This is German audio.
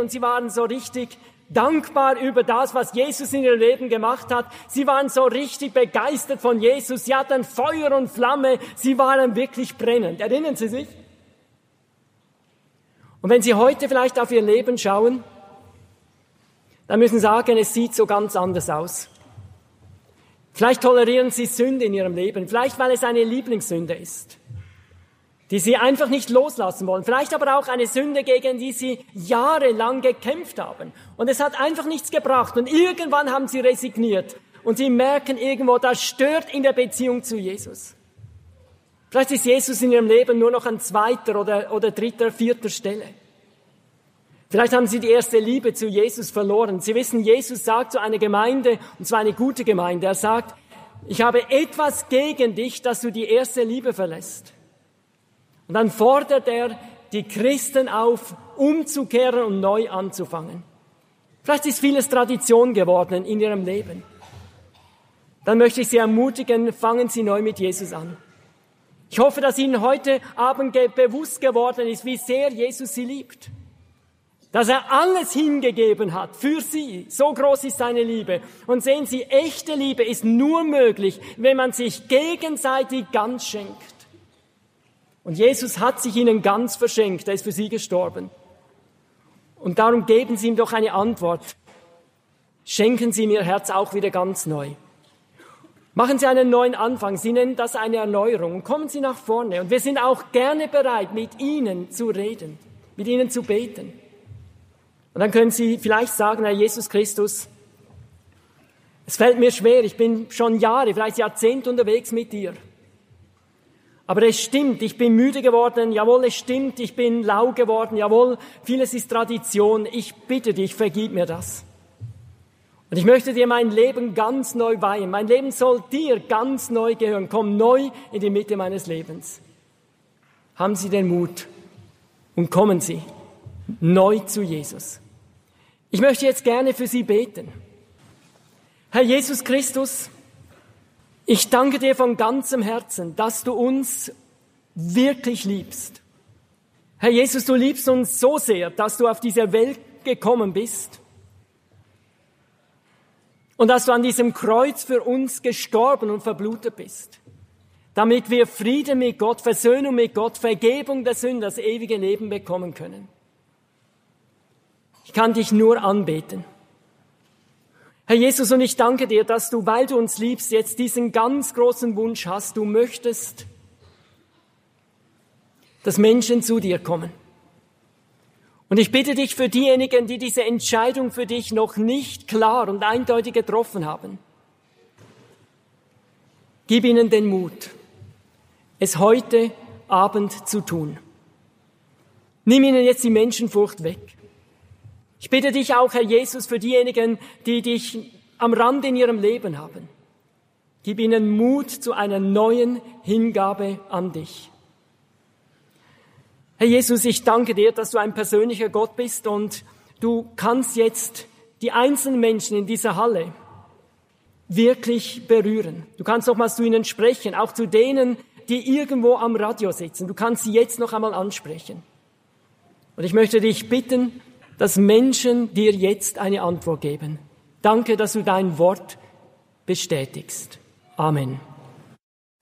und sie waren so richtig dankbar über das, was Jesus in ihrem Leben gemacht hat. Sie waren so richtig begeistert von Jesus. Sie hatten Feuer und Flamme. Sie waren wirklich brennend. Erinnern Sie sich? Und wenn Sie heute vielleicht auf Ihr Leben schauen, dann müssen Sie sagen, es sieht so ganz anders aus. Vielleicht tolerieren Sie Sünde in Ihrem Leben, vielleicht weil es eine Lieblingssünde ist, die Sie einfach nicht loslassen wollen. Vielleicht aber auch eine Sünde, gegen die Sie jahrelang gekämpft haben. Und es hat einfach nichts gebracht. Und irgendwann haben Sie resigniert. Und Sie merken irgendwo, das stört in der Beziehung zu Jesus. Vielleicht ist Jesus in Ihrem Leben nur noch an zweiter oder dritter, vierter Stelle. Vielleicht haben Sie die erste Liebe zu Jesus verloren. Sie wissen, Jesus sagt zu einer Gemeinde, und zwar eine gute Gemeinde, er sagt, ich habe etwas gegen dich, dass du die erste Liebe verlässt. Und dann fordert er die Christen auf, umzukehren und neu anzufangen. Vielleicht ist vieles Tradition geworden in ihrem Leben. Dann möchte ich Sie ermutigen, fangen Sie neu mit Jesus an. Ich hoffe, dass Ihnen heute Abend bewusst geworden ist, wie sehr Jesus Sie liebt. Dass er alles hingegeben hat für Sie. So groß ist seine Liebe. Und sehen Sie, echte Liebe ist nur möglich, wenn man sich gegenseitig ganz schenkt. Und Jesus hat sich Ihnen ganz verschenkt. Er ist für Sie gestorben. Und darum geben Sie ihm doch eine Antwort. Schenken Sie ihm Ihr Herz auch wieder ganz neu. Machen Sie einen neuen Anfang. Sie nennen das eine Erneuerung. Und kommen Sie nach vorne. Und wir sind auch gerne bereit, mit Ihnen zu reden, mit Ihnen zu beten. Und dann können Sie vielleicht sagen, Herr Jesus Christus, es fällt mir schwer, ich bin schon Jahre, vielleicht Jahrzehnte unterwegs mit dir. Aber es stimmt, ich bin müde geworden, jawohl, es stimmt, ich bin lau geworden, jawohl, vieles ist Tradition, ich bitte dich, vergib mir das. Und ich möchte dir mein Leben ganz neu weihen, mein Leben soll dir ganz neu gehören, komm neu in die Mitte meines Lebens. Haben Sie den Mut und kommen Sie neu zu Jesus. Ich möchte jetzt gerne für Sie beten. Herr Jesus Christus, ich danke dir von ganzem Herzen, dass du uns wirklich liebst. Herr Jesus, du liebst uns so sehr, dass du auf diese Welt gekommen bist und dass du an diesem Kreuz für uns gestorben und verblutet bist, damit wir Frieden mit Gott, Versöhnung mit Gott, Vergebung der Sünden, das ewige Leben bekommen können. Ich kann dich nur anbeten. Herr Jesus, und ich danke dir, dass du, weil du uns liebst, jetzt diesen ganz großen Wunsch hast. Du möchtest, dass Menschen zu dir kommen. Und ich bitte dich für diejenigen, die diese Entscheidung für dich noch nicht klar und eindeutig getroffen haben. Gib ihnen den Mut, es heute Abend zu tun. Nimm ihnen jetzt die Menschenfurcht weg. Ich bitte dich auch, Herr Jesus, für diejenigen, die dich am Rand in ihrem Leben haben. Gib ihnen Mut zu einer neuen Hingabe an dich. Herr Jesus, ich danke dir, dass du ein persönlicher Gott bist und du kannst jetzt die einzelnen Menschen in dieser Halle wirklich berühren. Du kannst nochmals zu ihnen sprechen, auch zu denen, die irgendwo am Radio sitzen. Du kannst sie jetzt noch einmal ansprechen. Und ich möchte dich bitten, dass Menschen dir jetzt eine Antwort geben. Danke, dass du dein Wort bestätigst. Amen.